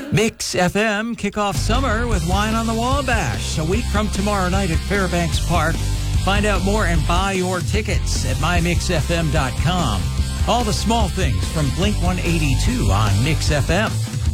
Mix FM kick off summer with Wine on the Wabash a week from tomorrow night at Fairbanks Park. Find out more and buy your tickets at mymixfm.com. All the small things from Blink 182 on Mix FM.